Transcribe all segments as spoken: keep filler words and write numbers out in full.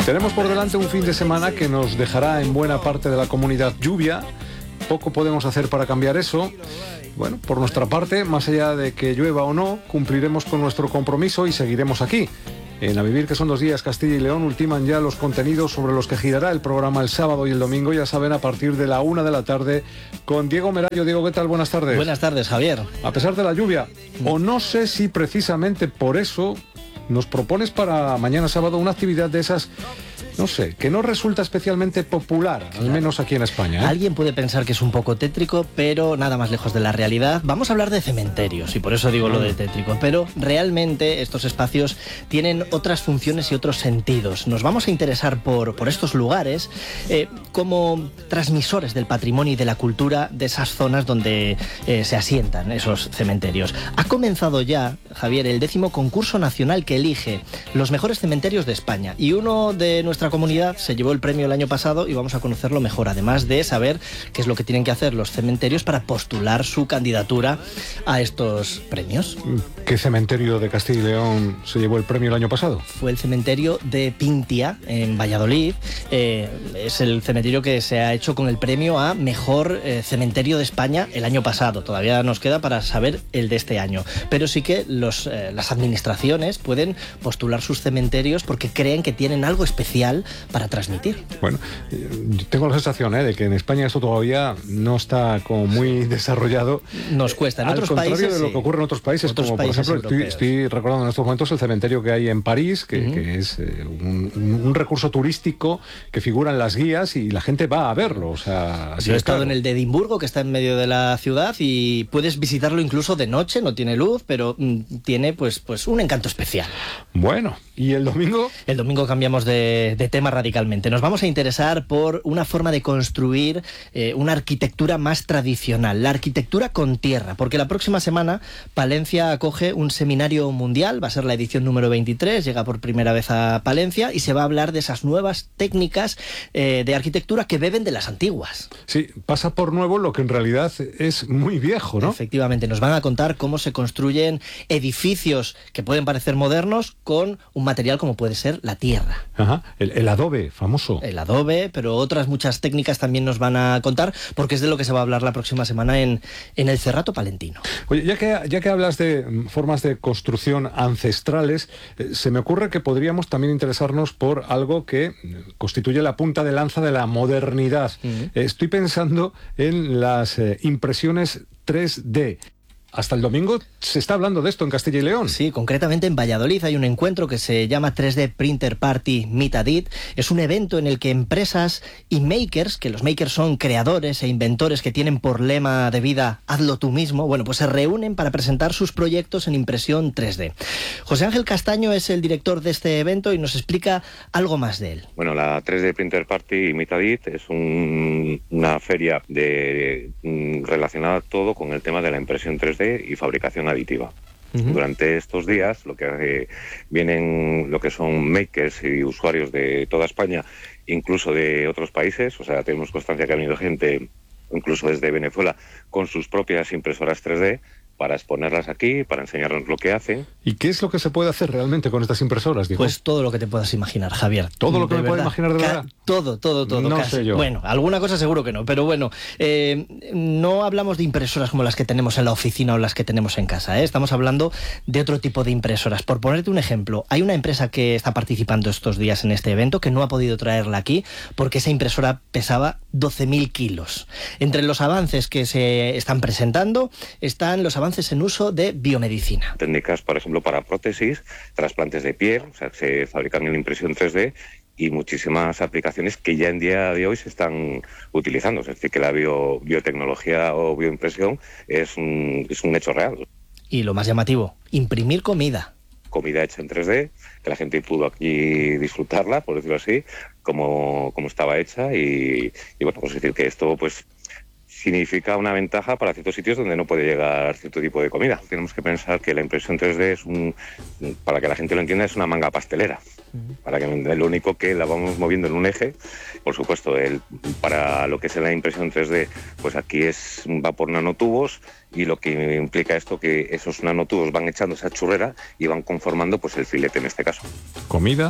Tenemos por delante un fin de semana que nos dejará en buena parte de la comunidad lluvia. Poco podemos hacer para cambiar eso. Bueno, por nuestra parte, más allá de que llueva o no, cumpliremos con nuestro compromiso y seguiremos aquí. En A Vivir, que son dos días, Castilla y León, ultiman ya los contenidos sobre los que girará el programa el sábado y el domingo, ya saben, a partir de la una de la tarde, con Diego Merayo. Diego, ¿qué tal? Buenas tardes. Buenas tardes, Javier. A pesar de la lluvia, o no sé si precisamente por eso nos propones para mañana sábado una actividad de esas, no sé, que no resulta especialmente popular, claro, al menos aquí en España, ¿eh? Alguien puede pensar que es un poco tétrico, pero nada más lejos de la realidad. Vamos a hablar de cementerios, y por eso digo lo de tétrico, pero realmente estos espacios tienen otras funciones y otros sentidos. Nos vamos a interesar por, por estos lugares eh, como transmisores del patrimonio y de la cultura de esas zonas donde eh, se asientan esos cementerios. Ha comenzado ya, Javier, el décimo concurso nacional que elige los mejores cementerios de España, y uno de nuestra comunidad se llevó el premio el año pasado y vamos a conocerlo mejor, además de saber qué es lo que tienen que hacer los cementerios para postular su candidatura a estos premios. ¿Qué cementerio de Castilla y León se llevó el premio el año pasado? Fue el cementerio de Pintia, en Valladolid. Eh, es el cementerio que se ha hecho con el premio a mejor eh, cementerio de España el año pasado. Todavía nos queda para saber el de este año, pero sí que los, eh, las administraciones pueden postular sus cementerios porque creen que tienen algo especial para transmitir. Bueno, tengo la sensación ¿eh? de que en España esto todavía no está como muy desarrollado. Nos cuesta. En Al otros contrario países, de lo sí. que ocurre en otros países, otros como países por ejemplo, estoy, estoy recordando en estos momentos el cementerio que hay en París, que, uh-huh. que es eh, un, un recurso turístico que figura en las guías y la gente va a verlo. O sea, así Yo he es, estado claro. en el de Edimburgo, que está en medio de la ciudad, y puedes visitarlo incluso de noche, no tiene luz, pero mm, tiene pues, pues un encanto especial. Bueno, ¿y el domingo? El domingo cambiamos de, de tema radicalmente. Nos vamos a interesar por una forma de construir eh, una arquitectura más tradicional, la arquitectura con tierra, porque la próxima semana Palencia acoge un seminario mundial, va a ser la edición número veintitrés, llega por primera vez a Palencia y se va a hablar de esas nuevas técnicas eh, de arquitectura que beben de las antiguas. Sí, pasa por nuevo lo que en realidad es muy viejo, ¿no? Efectivamente, nos van a contar cómo se construyen edificios que pueden parecer modernos con un material como puede ser la tierra. Ajá, el, el adobe, famoso. El adobe, pero otras muchas técnicas también nos van a contar, porque es de lo que se va a hablar la próxima semana en, en el Cerrato Palentino. Oye, ya que, ya que hablas de formas de construcción ancestrales, eh, se me ocurre que podríamos también interesarnos por algo que constituye la punta de lanza de la modernidad. Uh-huh. Eh, estoy pensando en las eh, impresiones tres D. Hasta el domingo se está hablando de esto en Castilla y León. Sí, concretamente en Valladolid hay un encuentro que se llama tres D Printer Party Meet a D I T. Es un evento en el que empresas y makers, que los makers son creadores e inventores que tienen por lema de vida hazlo tú mismo, bueno, pues se reúnen para presentar sus proyectos en impresión tres D. José Ángel Castaño es el director de este evento y nos explica algo más de él. Bueno, la tres D Printer Party Meet a D I T es un, una feria de, de, relacionada todo con el tema de la impresión tres D y fabricación aditiva. Uh-huh. Durante estos días lo que eh, vienen lo que son makers y usuarios de toda España, incluso de otros países, o sea, tenemos constancia que ha venido gente incluso desde Venezuela con sus propias impresoras tres D para exponerlas aquí, para enseñarnos lo que hacen. ¿Y qué es lo que se puede hacer realmente con estas impresoras, Diego? Pues todo lo que te puedas imaginar, Javier. ¿Todo lo que de me verdad. puedo imaginar de verdad? Ca- todo, todo, todo. No casi. sé yo. Bueno, alguna cosa seguro que no, pero bueno, eh, no hablamos de impresoras como las que tenemos en la oficina o las que tenemos en casa, ¿eh? Estamos hablando de otro tipo de impresoras. Por ponerte un ejemplo, hay una empresa que está participando estos días en este evento que no ha podido traerla aquí porque esa impresora pesaba doce mil kilos. Entre los avances que se están presentando están los avances en uso de biomedicina. Técnicas, por ejemplo, para prótesis, trasplantes de piel, o sea, que se fabrican en impresión tres D y muchísimas aplicaciones que ya en día de hoy se están utilizando. Es decir, que la bio, biotecnología o bioimpresión es un, es un hecho real. Y lo más llamativo, imprimir comida. Comida hecha en tres D, que la gente pudo aquí disfrutarla, por decirlo así, como, como estaba hecha y, y bueno, pues decir que esto pues significa una ventaja para ciertos sitios donde no puede llegar cierto tipo de comida. Tenemos que pensar que la impresión tres D es un, para que la gente lo entienda, es una manga pastelera. Para que lo único que la vamos moviendo en un eje, por supuesto, el, para lo que es la impresión tres D, pues aquí es va por nanotubos y lo que implica esto que esos nanotubos van echando esa churrera y van conformando pues el filete en este caso. Comida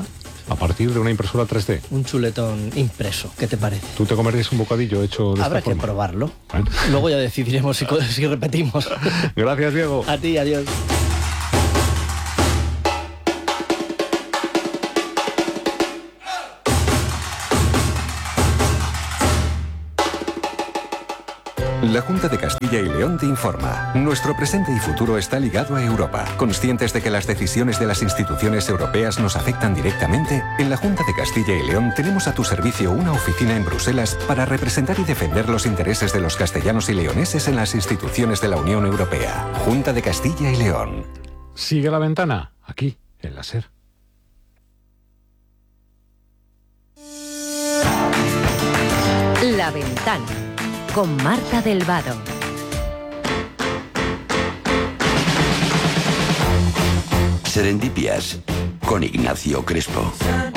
a partir de una impresora tres D. Un chuletón impreso, ¿qué te parece? ¿Tú te comerías un bocadillo hecho de Habrá esta que forma? probarlo. Bueno. Luego ya decidiremos si, si repetimos. Gracias, Diego. A ti, adiós. La Junta de Castilla y León te informa. Nuestro presente y futuro está ligado a Europa. Conscientes de que las decisiones de las instituciones europeas nos afectan directamente, en la Junta de Castilla y León tenemos a tu servicio una oficina en Bruselas para representar y defender los intereses de los castellanos y leoneses en las instituciones de la Unión Europea. Junta de Castilla y León. Sigue la ventana, aquí, en la SER. La Ventana, con Marta del Vado. Serendipias, con Ignacio Crespo.